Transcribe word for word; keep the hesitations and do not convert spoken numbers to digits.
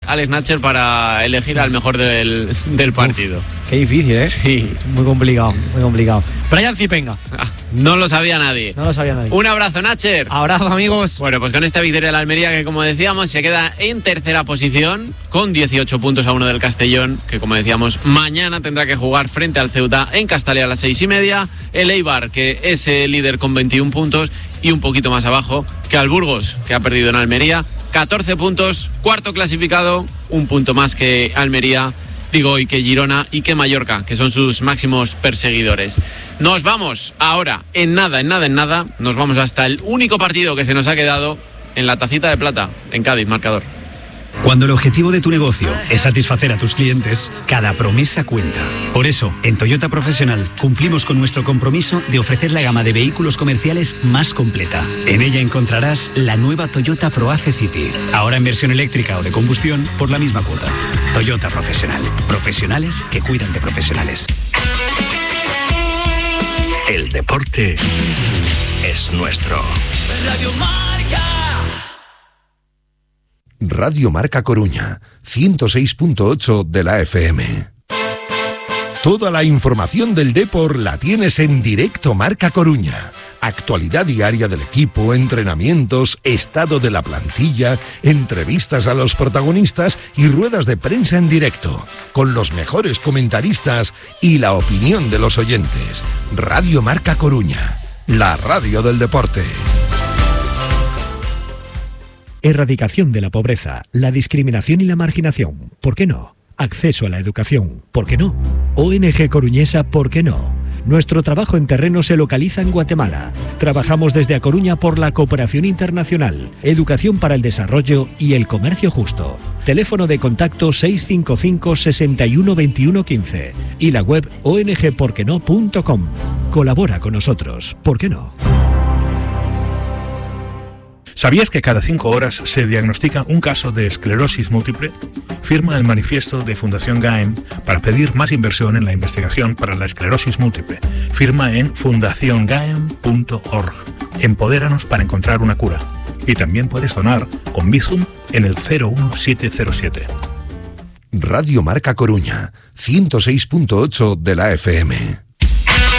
Alex Natcher para elegir al mejor del, del partido. Uf, qué difícil, ¿eh? Sí. Muy complicado, muy complicado. Brian Zipenga. Ah, no lo sabía nadie. No lo sabía nadie. Un abrazo, Natcher. Abrazo, amigos. Bueno, pues con esta victoria de la Almería, que como decíamos, se queda en tercera posición, con dieciocho puntos a uno del Castellón, que como decíamos, mañana tendrá que jugar frente al Ceuta en Castalia a las seis y media. El Eibar, que es el líder con veintiún puntos, y un poquito más abajo que al Burgos, que ha perdido en Almería, catorce puntos, cuarto clasificado, un punto más que Almería, digo, y que Girona y que Mallorca, que son sus máximos perseguidores. Nos vamos ahora, en nada, en nada, en nada, nos vamos hasta el único partido que se nos ha quedado en la Tacita de Plata, en Cádiz, marcador. Cuando el objetivo de tu negocio es satisfacer a tus clientes, cada promesa cuenta. Por eso, en Toyota Profesional cumplimos con nuestro compromiso de ofrecer la gama de vehículos comerciales más completa. En ella encontrarás la nueva Toyota ProAce City, ahora en versión eléctrica o de combustión por la misma cuota. Toyota Profesional. Profesionales que cuidan de profesionales. El deporte es nuestro. Radio Marca. Radio Marca Coruña, ciento seis punto ocho de la F M. Toda la información del deporte la tienes en Directo Marca Coruña. Actualidad diaria del equipo, entrenamientos, estado de la plantilla, entrevistas a los protagonistas y ruedas de prensa en directo, con los mejores comentaristas y la opinión de los oyentes. Radio Marca Coruña, la radio del deporte. Erradicación de la pobreza, la discriminación y la marginación, ¿por qué no? Acceso a la educación, ¿por qué no? O N G Coruñesa, ¿por qué no? Nuestro trabajo en terreno se localiza en Guatemala. Trabajamos desde A Coruña por la cooperación internacional, educación para el desarrollo y el comercio justo. Teléfono de contacto seis cinco cinco, seis uno, dos uno uno cinco y la web o n g por qué no punto com. Colabora con nosotros, ¿por qué no? ¿Sabías que cada cinco horas se diagnostica un caso de esclerosis múltiple? Firma el manifiesto de Fundación GAEM para pedir más inversión en la investigación para la esclerosis múltiple. Firma en fundación gaem punto org. Empodéranos para encontrar una cura. Y también puedes donar con Bizum en el cero uno siete cero siete. Radio Marca Coruña, ciento seis punto ocho de la F M.